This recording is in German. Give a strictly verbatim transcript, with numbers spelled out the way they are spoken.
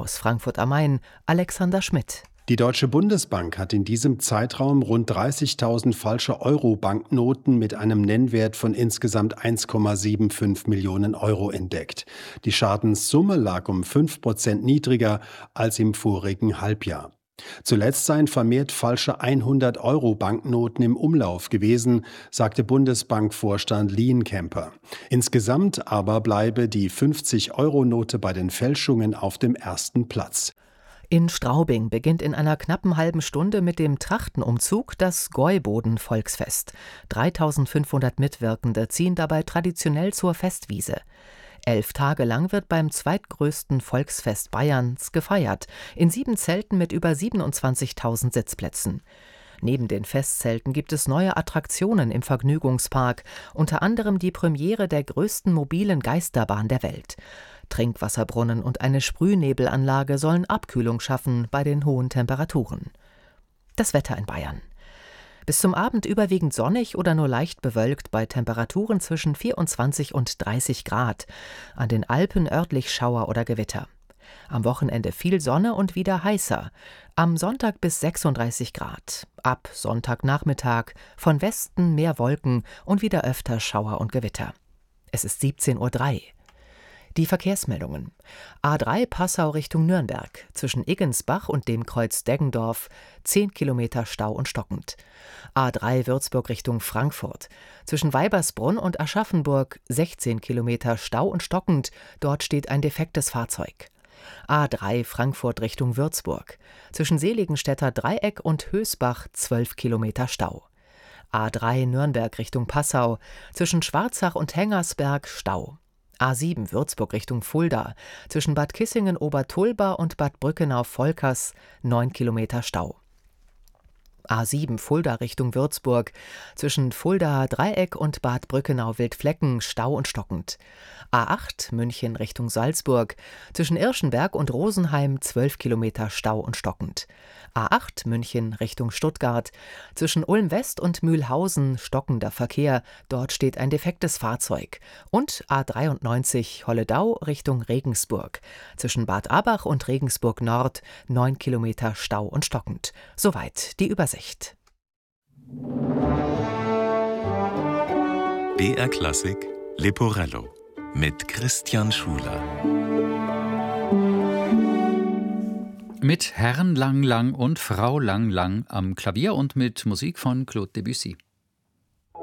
Aus Frankfurt am Main, Alexander Schmidt. Die Deutsche Bundesbank hat in diesem Zeitraum rund dreißigtausend falsche Euro-Banknoten mit einem Nennwert von insgesamt eins Komma fünfundsiebzig Millionen Euro entdeckt. Die Schadenssumme lag um fünf Prozent niedriger als im vorigen Halbjahr. Zuletzt seien vermehrt falsche hundert Euro Banknoten im Umlauf gewesen, sagte Bundesbankvorstand Lienkemper. Insgesamt aber bleibe die fünfzig Euro Note bei den Fälschungen auf dem ersten Platz. In Straubing beginnt in einer knappen halben Stunde mit dem Trachtenumzug das Gäuboden-Volksfest. dreitausendfünfhundert Mitwirkende ziehen dabei traditionell zur Festwiese. Elf Tage lang wird beim zweitgrößten Volksfest Bayerns gefeiert, in sieben Zelten mit über siebenundzwanzigtausend Sitzplätzen. Neben den Festzelten gibt es neue Attraktionen im Vergnügungspark, unter anderem die Premiere der größten mobilen Geisterbahn der Welt. Trinkwasserbrunnen und eine Sprühnebelanlage sollen Abkühlung schaffen bei den hohen Temperaturen. Das Wetter in Bayern. Bis zum Abend überwiegend sonnig oder nur leicht bewölkt bei Temperaturen zwischen vierundzwanzig und dreißig Grad. An den Alpen örtlich Schauer oder Gewitter. Am Wochenende viel Sonne und wieder heißer. Am Sonntag bis sechsunddreißig Grad. Ab Sonntagnachmittag von Westen mehr Wolken und wieder öfter Schauer und Gewitter. Es ist siebzehn Uhr drei. Die Verkehrsmeldungen. A drei Passau Richtung Nürnberg. Zwischen Iggensbach und dem Kreuz Deggendorf zehn Kilometer Stau und stockend. A drei Würzburg Richtung Frankfurt. Zwischen Weibersbrunn und Aschaffenburg sechzehn Kilometer Stau und stockend. Dort steht ein defektes Fahrzeug. A drei Frankfurt Richtung Würzburg. Zwischen Seligenstädter Dreieck und Hösbach zwölf Kilometer Stau. A drei Nürnberg Richtung Passau. Zwischen Schwarzach und Hengersberg Stau. A sieben Würzburg Richtung Fulda, zwischen Bad Kissingen-Obertulba und Bad Brückenau-Volkers neun Kilometer Stau. A sieben Fulda Richtung Würzburg, zwischen Fulda Dreieck und Bad Brückenau-Wildflecken Stau und stockend. A acht München Richtung Salzburg, zwischen Irschenberg und Rosenheim zwölf Kilometer Stau und stockend. A acht München Richtung Stuttgart, zwischen Ulm West und Mühlhausen stockender Verkehr, dort steht ein defektes Fahrzeug. Und A dreiundneunzig Holledau Richtung Regensburg, zwischen Bad Abach und Regensburg Nord neun Kilometer Stau und stockend. Soweit die Übersicht. B R Klassik Leporello mit Christian Schuler. Mit Herrn Lang Lang und Frau Lang Lang am Klavier und mit Musik von Claude Debussy.